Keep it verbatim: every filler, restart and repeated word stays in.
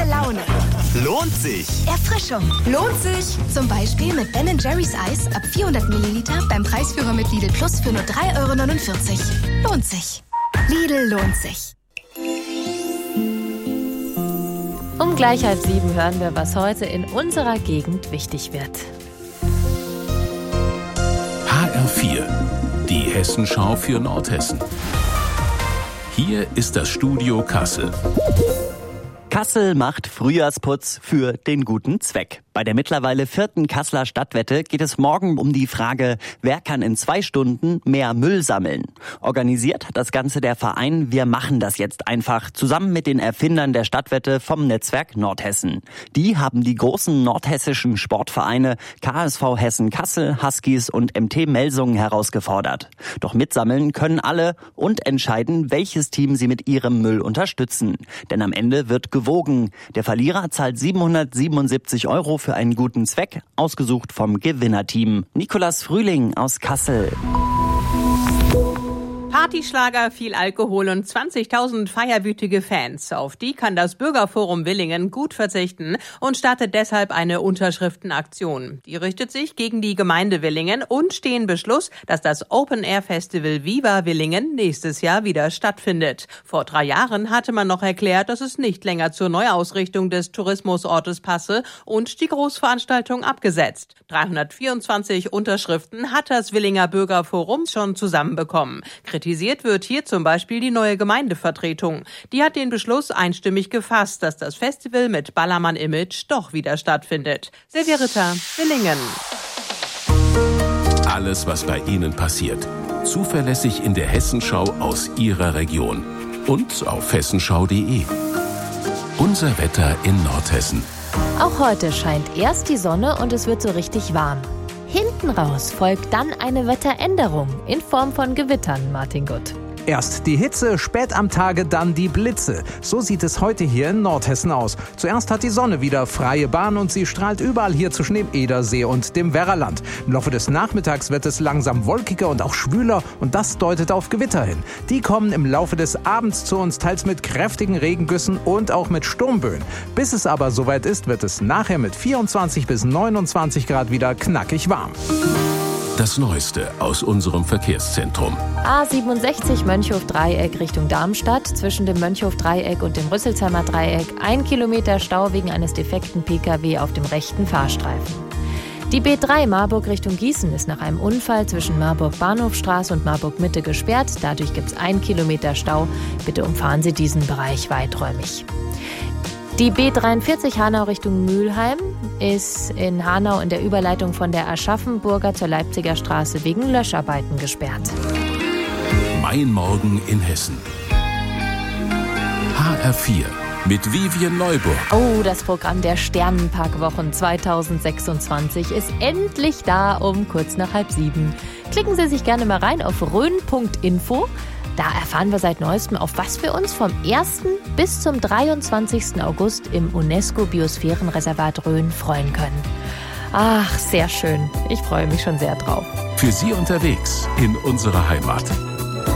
gute Laune. Lohnt sich. Erfrischung. Lohnt sich. Zum Beispiel mit Ben and Jerry's Eis ab vierhundert Milliliter beim Preisführer mit Lidl Plus für nur drei Euro neunundvierzig. Lohnt sich. Lidl lohnt sich. Um gleich halb sieben hören wir, was heute in unserer Gegend wichtig wird. H R vier, die Hessenschau für Nordhessen. Hier ist das Studio Kassel. Kassel macht Frühjahrsputz für den guten Zweck. Bei der mittlerweile vierten Kasseler Stadtwette geht es morgen um die Frage, wer kann in zwei Stunden mehr Müll sammeln. Organisiert hat das Ganze der Verein Wir machen das jetzt einfach, zusammen mit den Erfindern der Stadtwette vom Netzwerk Nordhessen. Die haben die großen nordhessischen Sportvereine K S V Hessen Kassel, Huskies und M T Melsungen herausgefordert. Doch mitsammeln können alle und entscheiden, welches Team sie mit ihrem Müll unterstützen. Denn am Ende wird gewogen. Der Verlierer zahlt siebenhundertsiebenundsiebzig Euro für einen guten Zweck, ausgesucht vom Gewinnerteam. Nikolas Frühling aus Kassel. Partyschlager, viel Alkohol und zwanzigtausend feierwütige Fans. Auf die kann das Bürgerforum Willingen gut verzichten und startet deshalb eine Unterschriftenaktion. Die richtet sich gegen die Gemeinde Willingen und stehen Beschluss, dass das Open-Air-Festival Viva Willingen nächstes Jahr wieder stattfindet. Vor drei Jahren hatte man noch erklärt, dass es nicht länger zur Neuausrichtung des Tourismusortes passe und die Großveranstaltung abgesetzt. dreihundertvierundzwanzig Unterschriften hat das Willinger Bürgerforum schon zusammenbekommen. Kritisiert wird hier zum Beispiel die neue Gemeindevertretung. Die hat den Beschluss einstimmig gefasst, dass das Festival mit Ballermann-Image doch wieder stattfindet. Silvia Ritter, Willingen. Alles, was bei Ihnen passiert. Zuverlässig in der Hessenschau aus Ihrer Region. Und auf hessenschau punkt de. Unser Wetter in Nordhessen. Auch heute scheint erst die Sonne und es wird so richtig warm. Hinten raus folgt dann eine Wetteränderung in Form von Gewittern, Martin Gutt. Erst die Hitze, spät am Tage dann die Blitze. So sieht es heute hier in Nordhessen aus. Zuerst hat die Sonne wieder freie Bahn und sie strahlt überall hier zwischen dem Edersee und dem Werraland. Im Laufe des Nachmittags wird es langsam wolkiger und auch schwüler und das deutet auf Gewitter hin. Die kommen im Laufe des Abends zu uns, teils mit kräftigen Regengüssen und auch mit Sturmböen. Bis es aber soweit ist, wird es nachher mit vierundzwanzig bis neunundzwanzig Grad wieder knackig warm. Das Neueste aus unserem Verkehrszentrum. A siebenundsechzig Mönchhof-Dreieck Richtung Darmstadt. Zwischen dem Mönchhof-Dreieck und dem Rüsselsheimer Dreieck ein Kilometer Stau wegen eines defekten P K W auf dem rechten Fahrstreifen. Die B drei Marburg Richtung Gießen ist nach einem Unfall zwischen Marburg-Bahnhofstraße und Marburg-Mitte gesperrt. Dadurch gibt es ein Kilometer Stau. Bitte umfahren Sie diesen Bereich weiträumig. Die B dreiundvierzig Hanau Richtung Mülheim ist in Hanau in der Überleitung von der Aschaffenburger zur Leipziger Straße wegen Löscharbeiten gesperrt. Mein Morgen in Hessen. H R vier mit Vivian Neuburg. Oh, das Programm der Sternenparkwochen zweitausendsechsundzwanzig ist endlich da um kurz nach halb sieben. Klicken Sie sich gerne mal rein auf rhön punkt info. Da erfahren wir seit Neuestem, auf was wir uns vom ersten bis zum dreiundzwanzigsten August im UNESCO-Biosphärenreservat Rhön freuen können. Ach, sehr schön. Ich freue mich schon sehr drauf. Für Sie unterwegs in unserer Heimat.